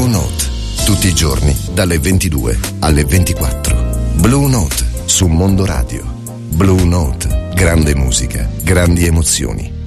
Blue Note, tutti i giorni dalle 22 alle 24. Blue Note su Mondo Radio. Blue Note, grande musica, grandi emozioni.